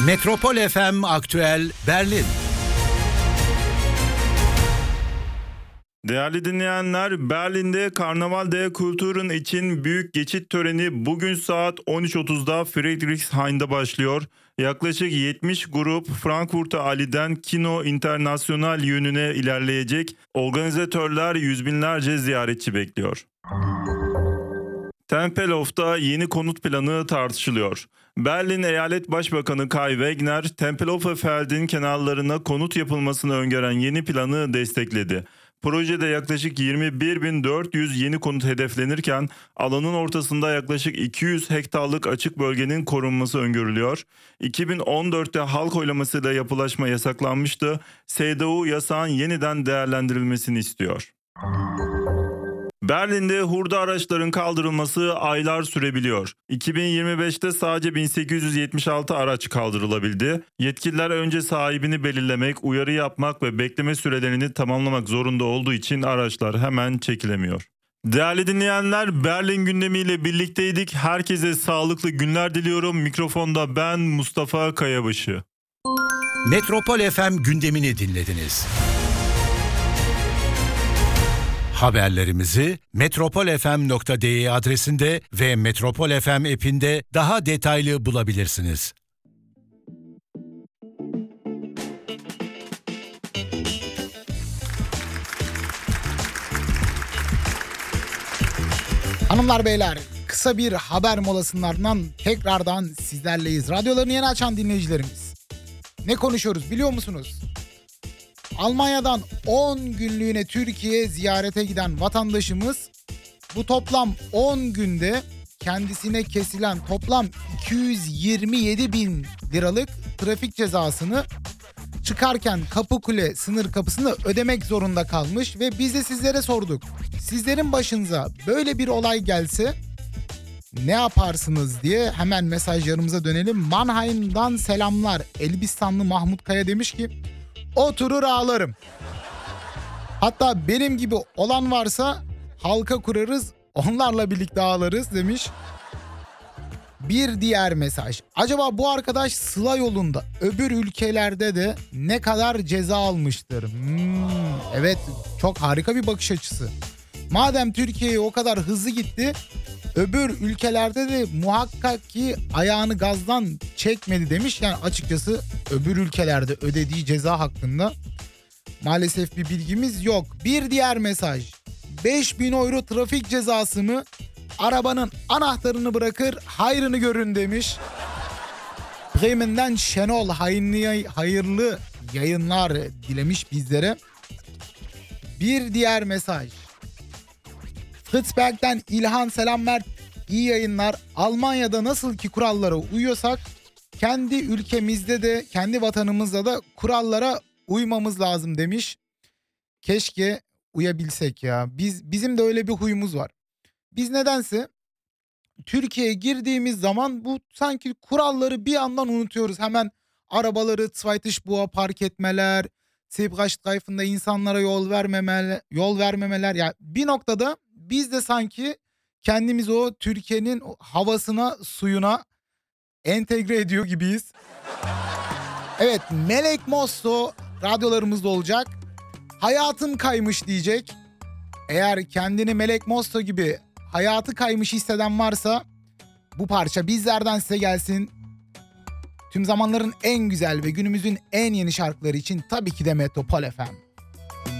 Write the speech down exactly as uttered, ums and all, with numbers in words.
Metropol F M Aktüel Berlin. Değerli dinleyenler, Berlin'de Karnaval der Kulturen için büyük geçit töreni bugün saat on üç otuzda Friedrichshain'de başlıyor. Yaklaşık yetmiş grup Frankfurt'a Ali'den Kino International yönüne ilerleyecek. Organizatörler yüz binlerce ziyaretçi bekliyor. Tempelhof'ta yeni konut planı tartışılıyor. Berlin Eyalet Başbakanı Kai Wegner, Tempelhofer Feld'in kenarlarına konut yapılmasını öngören yeni planı destekledi. Projede yaklaşık yirmi bir bin dört yüz yeni konut hedeflenirken alanın ortasında yaklaşık iki yüz hektarlık açık bölgenin korunması öngörülüyor. iki bin on dörtte halk oylamasıyla yapılaşma yasaklanmıştı. S D U yasağın yeniden değerlendirilmesini istiyor. Berlin'de hurda araçların kaldırılması aylar sürebiliyor. iki bin yirmi beşte sadece bin sekiz yüz yetmiş altı araç kaldırılabildi. Yetkililer önce sahibini belirlemek, uyarı yapmak ve bekleme sürelerini tamamlamak zorunda olduğu için araçlar hemen çekilemiyor. Değerli dinleyenler, Berlin gündemiyle birlikteydik. Herkese sağlıklı günler diliyorum. Mikrofonda ben Mustafa Kayabaşı. Metropol F M gündemini dinlediniz. Haberlerimizi metropol f m nokta d e adresinde ve Metropol F M app'inde daha detaylı bulabilirsiniz. Hanımlar beyler, kısa bir haber molasının ardından tekrardan sizlerleyiz. Radyolarını yeni açan dinleyicilerimiz. Ne konuşuyoruz biliyor musunuz? Almanya'dan on günlüğüne Türkiye'ye ziyarete giden vatandaşımız bu toplam on günde kendisine kesilen toplam iki yüz yirmi yedi bin liralık trafik cezasını çıkarken Kapıkule sınır kapısında ödemek zorunda kalmış ve biz de sizlere sorduk. Sizlerin başınıza böyle bir olay gelse ne yaparsınız diye hemen mesajlarımıza dönelim. Mannheim'dan selamlar. Elbistanlı Mahmut Kaya demiş ki oturur ağlarım. Hatta benim gibi olan varsa halka kurarız, onlarla birlikte ağlarız demiş. Bir diğer mesaj. Acaba bu arkadaş Sıla yolunda öbür ülkelerde de ne kadar ceza almıştır? Hmm, evet, çok harika bir bakış açısı. Madem Türkiye'ye o kadar hızlı gitti, öbür ülkelerde de muhakkak ki ayağını gazdan çekmedi demiş. Yani açıkçası öbür ülkelerde ödediği ceza hakkında maalesef bir bilgimiz yok. Bir diğer mesaj. beş bin euro trafik cezası mı? Arabanın anahtarını bırakır, hayrını görün demiş. Bremen'den Şenol hayırlı, hayırlı yayınlar dilemiş bizlere. Bir diğer mesaj. Fritzberg'den İlhan selam Mert, iyi yayınlar. Almanya'da nasıl ki kurallara uyuyorsak kendi ülkemizde de kendi vatanımızda da kurallara uymamız lazım demiş. Keşke uyabilsek ya. Biz bizim de öyle bir huyumuz var. Biz nedense Türkiye'ye girdiğimiz zaman bu sanki kuralları bir andan unutuyoruz. Hemen arabaları Zweitischbu'a park etmeler, Zebrastreifen'da insanlara yol vermemeler, yol vermemeler. Yani bir noktada biz de sanki kendimizi o Türkiye'nin havasına, suyuna entegre ediyor gibiyiz. Evet, Melek Mosso radyolarımızda olacak. Hayatım kaymış diyecek. Eğer kendini Melek Mosso gibi hayatı kaymış hisseden varsa bu parça bizlerden size gelsin. Tüm zamanların en güzel ve günümüzün en yeni şarkıları için tabii ki de Metropol F M.